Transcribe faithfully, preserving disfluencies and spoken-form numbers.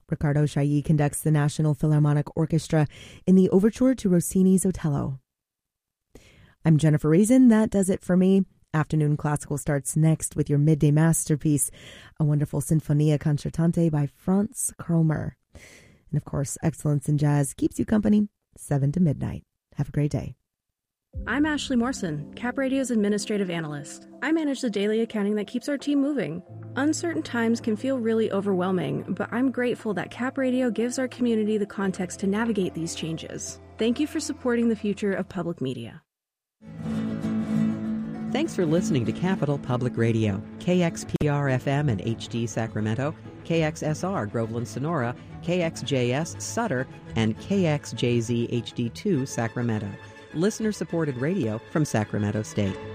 Riccardo Chailly conducts the National Philharmonic Orchestra in the overture to Rossini's Otello. I'm Jennifer Reason. That does it for me. Afternoon Classical starts next with your midday masterpiece, a wonderful Sinfonia Concertante by Franz Kromer. And of course, excellence in jazz keeps you company seven to midnight. Have a great day. I'm Ashley Morrison, Cap Radio's administrative analyst. I manage the daily accounting that keeps our team moving. Uncertain times can feel really overwhelming, but I'm grateful that Cap Radio gives our community the context to navigate these changes. Thank you for supporting the future of public media. Thanks for listening to Capital Public Radio, K X P R F M and H D Sacramento, K X S R Groveland Sonora, K X J S Sutter, and K X J Z H D two Sacramento. Listener-supported radio from Sacramento State.